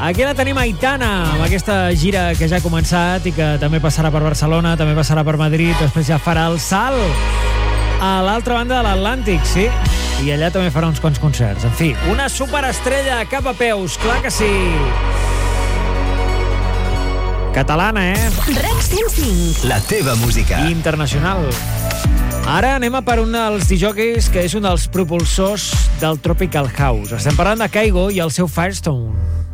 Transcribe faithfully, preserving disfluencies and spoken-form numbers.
Aquí la tenim Aitana, amb aquesta gira que ja ha començat i que també passarà per Barcelona, també passarà per Madrid, després ja farà el salt a l'altra banda de l'Atlàntic, sí? I allà també farà uns quants concerts. En fi, una superestrella cap a peus, clar que sí! Catalana, eh? RAC cent cinc. La teva música. Internacional. Ara anem a per un dels disjòqueis que és un dels propulsors del Tropical House. Estem parlant de Kygo i el seu Firestone.